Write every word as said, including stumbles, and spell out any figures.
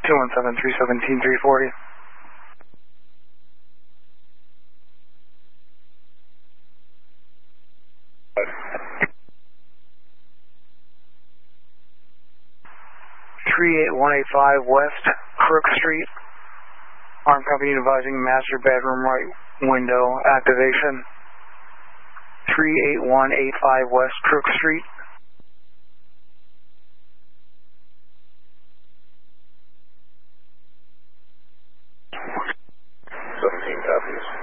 two one seven, three seventeen, three forty. three eight one eight five West Crook Street. Armed company advising master bedroom right window activation. three eight one eight five West Crook Street. seventeen copies.